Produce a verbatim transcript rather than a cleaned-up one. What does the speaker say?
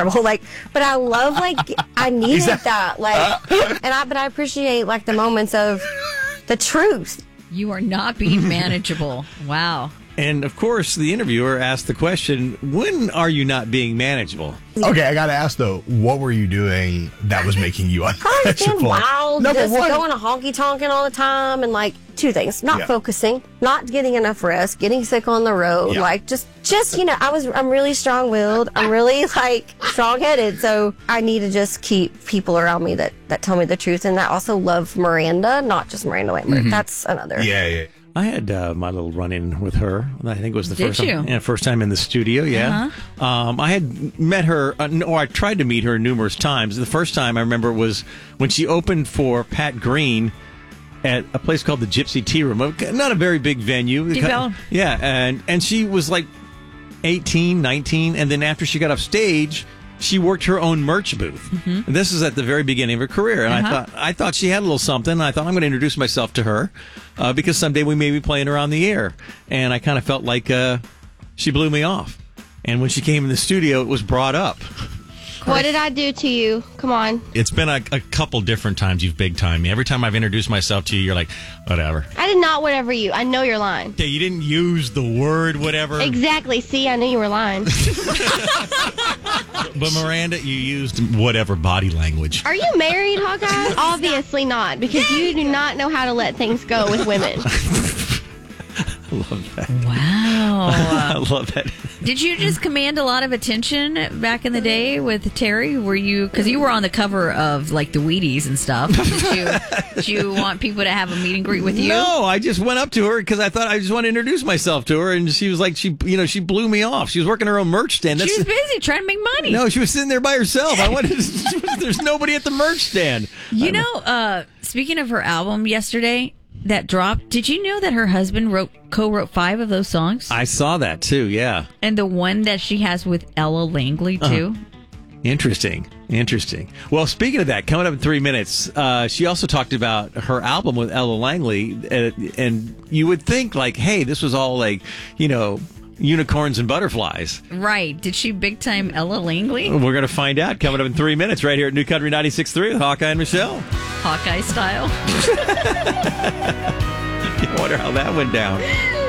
trouble. Like, but I love, like, I needed that, that. Like, and I, but I appreciate, like, the moments of the truth. You are not being manageable. Wow. And, of course, the interviewer asked the question, when are you not being manageable? Okay, I got to ask, though, what were you doing that was making you Probably being unmanageable? wild, Number just one. going to honky-tonking all the time, and, like, two things. Not Yeah. focusing, not getting enough rest, getting sick on the road. Yeah. Like, just, just you know, I was, I'm really strong-willed. I'm really, like, strong-headed. So I need to just keep people around me that, that tell me the truth. And I also love Miranda, not just Miranda Lambert. Mm-hmm. That's another. Yeah, yeah. I had uh, my little run-in with her. I think it was the Did first you? time. Yeah, first time in the studio. Yeah, uh-huh. um, I had met her, uh, or I tried to meet her numerous times. The first time I remember was when she opened for Pat Green at a place called the Gypsy Tea Room. Not a very big venue. Deep Ellum. Yeah, and and she was like eighteen, nineteen, and then after she got off stage, she worked her own merch booth. Mm-hmm. And this is at the very beginning of her career. And Uh-huh. I thought I thought she had a little something. And I thought I'm going to introduce myself to her uh, because someday we may be playing her on the air. And I kind of felt like uh, she blew me off. And when she came in the studio, it was brought up. What did I do to you? Come on. It's been a, a couple different times you've big timed me. Every time I've introduced myself to you, you're like, whatever. I did not whatever you. I know you're lying. Okay, you didn't use the word whatever. Exactly. See, I knew you were lying. But Miranda, you used whatever body language. Are you married, Hawkeye? Obviously not, because you do not know how to let things go with women. I love that. Wow. I love that. Did you just command a lot of attention back in the day with Terry? Were you, because you were on the cover of like the Wheaties and stuff. Did you, did you want people to have a meet and greet with you? No, I just went up to her because I thought I just want to introduce myself to her, and she was like, she, you know, she blew me off. She was working her own merch stand. She was busy trying to make money. No, she was sitting there by herself. I wanted. There's nobody at the merch stand. You know, uh, speaking of her album yesterday that dropped, did you know that her husband wrote co-wrote five of those songs? I saw that too. Yeah, and the one that she has with Ella Langley too. Uh-huh. Interesting. Interesting. Well, speaking of that, coming up in three minutes, uh, she also talked about her album with Ella Langley, uh, and you would think like, hey, this was all like, you know, unicorns and butterflies. Right. Did she big time Ella Langley? We're going to find out coming up in three minutes right here at New Country ninety-six point three with Hawkeye and Michelle. Hawkeye style. I wonder how that went down.